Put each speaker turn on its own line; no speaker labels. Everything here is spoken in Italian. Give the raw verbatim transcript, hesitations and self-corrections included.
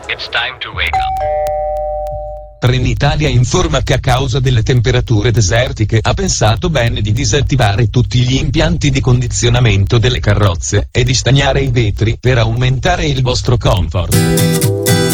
It's time to wake up.
Trenitalia informa che a causa delle temperature desertiche ha pensato bene di disattivare tutti gli impianti di condizionamento delle carrozze e di stagnare i vetri per aumentare il vostro comfort.